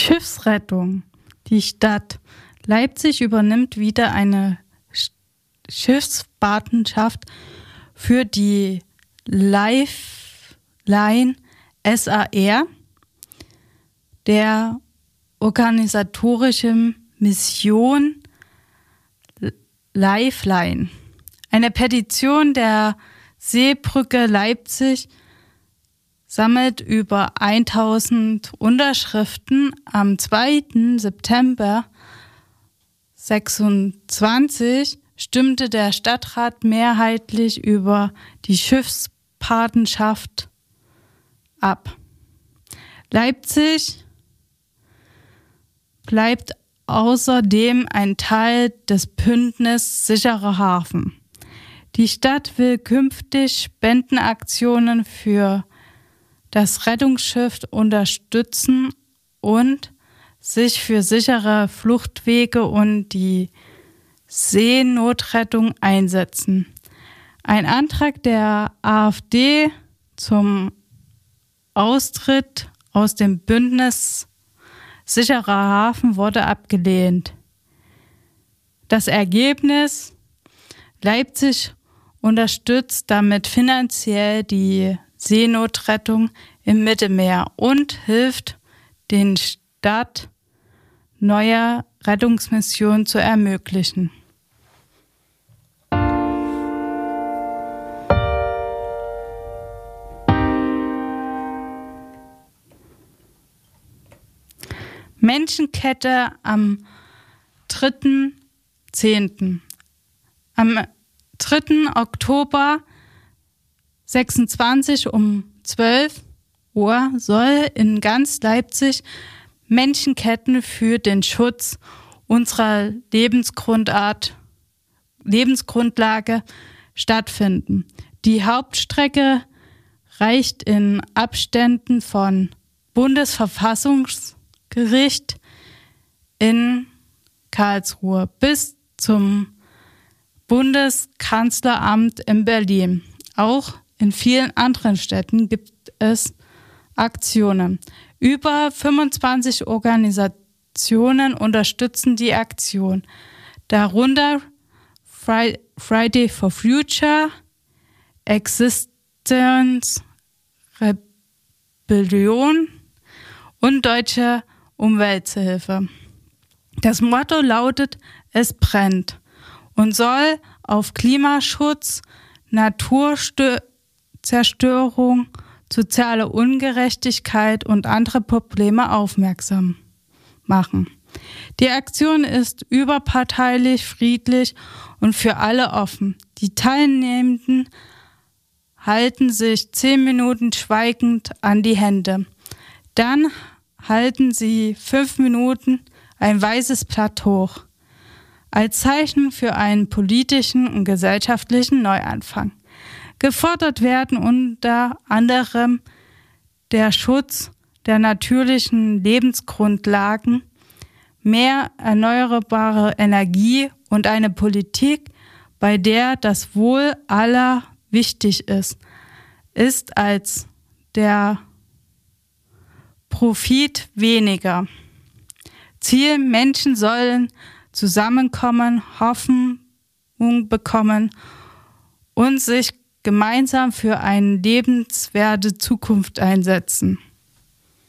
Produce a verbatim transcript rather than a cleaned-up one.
Schiffsrettung. Die Stadt Leipzig übernimmt wieder eine Schiffspatenschaft für die Lifeline S A R, der organisatorischen Mission Lifeline. Eine Petition der Seebrücke Leipzig sammelt über tausend Unterschriften. Am zweiten September sechsundzwanzig stimmte der Stadtrat mehrheitlich über die Schiffspatenschaft ab. Leipzig bleibt außerdem ein Teil des Bündnisses Sicherer Hafen. Die Stadt will künftig Spendenaktionen für das Rettungsschiff unterstützen und sich für sichere Fluchtwege und die Seenotrettung einsetzen. Ein Antrag der AfD zum Austritt aus dem Bündnis Sicherer Hafen wurde abgelehnt. Das Ergebnis: Leipzig unterstützt damit finanziell die Seenotrettung im Mittelmeer und hilft den Stadt, neue Rettungsmissionen zu ermöglichen. Menschenkette am dritten zehnten Am dritten Oktober sechsundzwanzig um zwölf Uhr soll in ganz Leipzig Menschenketten für den Schutz unserer Lebensgrundart, Lebensgrundlage stattfinden. Die Hauptstrecke reicht in Abständen von Bundesverfassungsgericht in Karlsruhe bis zum Bundeskanzleramt in Berlin. Auch in vielen anderen Städten gibt es Aktionen. Über fünfundzwanzig Organisationen unterstützen die Aktion, darunter Friday for Future, Existence Rebellion und Deutsche Umwelthilfe. Das Motto lautet: Es brennt und soll auf Klimaschutz, Naturzerstörung, soziale Ungerechtigkeit und andere Probleme aufmerksam machen. Die Aktion ist überparteilich, friedlich und für alle offen. Die Teilnehmenden halten sich zehn Minuten schweigend an die Hände. Dann halten sie fünf Minuten ein weißes Blatt hoch, als Zeichen für einen politischen und gesellschaftlichen Neuanfang. Gefordert werden unter anderem der Schutz der natürlichen Lebensgrundlagen, mehr erneuerbare Energie und eine Politik, bei der das Wohl aller wichtig ist, ist als der Profit weniger. Ziel: Menschen sollen zusammenkommen, Hoffnung bekommen und sich gemeinsam für eine lebenswerte Zukunft einsetzen.